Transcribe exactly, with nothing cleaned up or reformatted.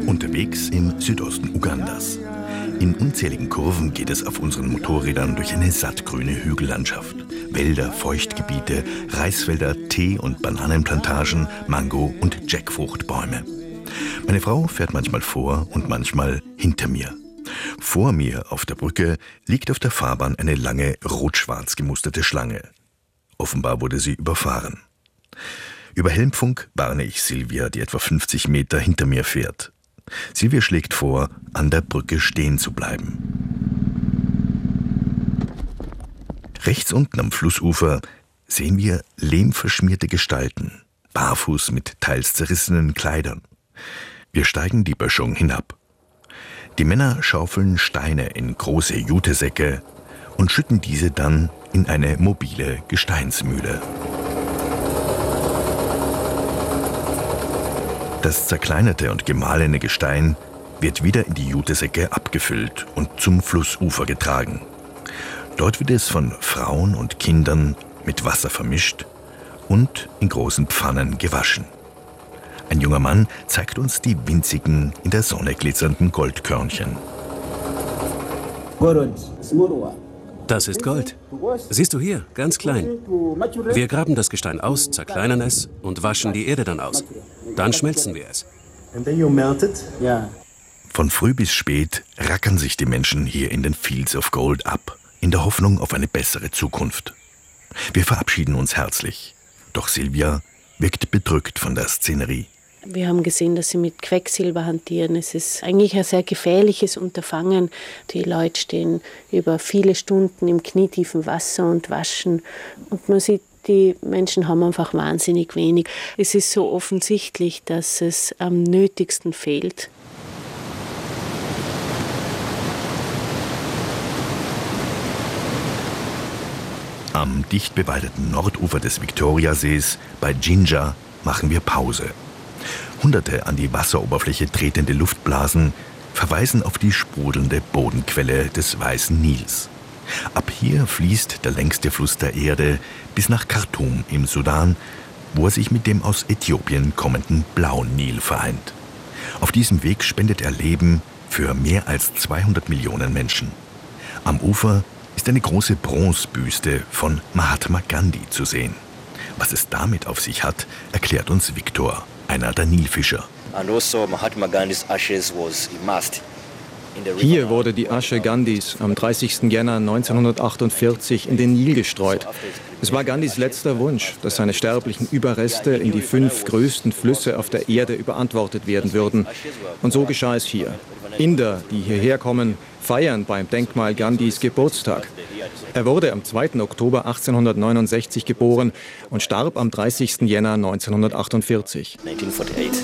Unterwegs im Südosten Ugandas. In unzähligen Kurven geht es auf unseren Motorrädern durch eine sattgrüne Hügellandschaft. Wälder, Feuchtgebiete, Reisfelder, Tee- und Bananenplantagen, Mango- und Jackfruchtbäume. Meine Frau fährt manchmal vor und manchmal hinter mir. Vor mir auf der Brücke liegt auf der Fahrbahn eine lange, rot-schwarz gemusterte Schlange. Offenbar wurde sie überfahren. Über Helmfunk warne ich Silvia, die etwa fünfzig Meter hinter mir fährt. Silvia schlägt vor, an der Brücke stehen zu bleiben. Rechts unten am Flussufer sehen wir lehmverschmierte Gestalten, barfuß mit teils zerrissenen Kleidern. Wir steigen die Böschung hinab. Die Männer schaufeln Steine in große Jutesäcke und schütten diese dann in eine mobile Gesteinsmühle. Das zerkleinerte und gemahlene Gestein wird wieder in die Jutesäcke abgefüllt und zum Flussufer getragen. Dort wird es von Frauen und Kindern mit Wasser vermischt und in großen Pfannen gewaschen. Ein junger Mann zeigt uns die winzigen, in der Sonne glitzernden Goldkörnchen. Das ist Gold. Siehst du hier, ganz klein. Wir graben das Gestein aus, zerkleinern es und waschen die Erde dann aus. Dann schmelzen wir es. Von früh bis spät rackern sich die Menschen hier in den Fields of Gold ab, in der Hoffnung auf eine bessere Zukunft. Wir verabschieden uns herzlich. Doch Silvia wirkt bedrückt von der Szenerie. Wir haben gesehen, dass sie mit Quecksilber hantieren. Es ist eigentlich ein sehr gefährliches Unterfangen. Die Leute stehen über viele Stunden im knietiefen Wasser und waschen. Und man sieht, die Menschen haben einfach wahnsinnig wenig. Es ist so offensichtlich, dass es am nötigsten fehlt. Am dicht bewaldeten Nordufer des Viktoriasees bei Jinja machen wir Pause. Hunderte an die Wasseroberfläche tretende Luftblasen verweisen auf die sprudelnde Bodenquelle des Weißen Nils. Ab hier fließt der längste Fluss der Erde bis nach Khartoum im Sudan, wo er sich mit dem aus Äthiopien kommenden Blauen Nil vereint. Auf diesem Weg spendet er Leben für mehr als zweihundert Millionen Menschen. Am Ufer ist eine große Bronzebüste von Mahatma Gandhi zu sehen. Was es damit auf sich hat, erklärt uns Viktor, einer der Nilfischer. Hier wurde die Asche Gandhis am dreißigsten Jänner neunzehnhundertachtundvierzig in den Nil gestreut. Es war Gandhis letzter Wunsch, dass seine sterblichen Überreste in die fünf größten Flüsse auf der Erde überantwortet werden würden. Und so geschah es hier. Inder, die hierher kommen, feiern beim Denkmal Gandhis Geburtstag. Er wurde am zweiten Oktober achtzehnhundertneunundsechzig geboren und starb am dreißigsten Jänner neunzehnhundertachtundvierzig.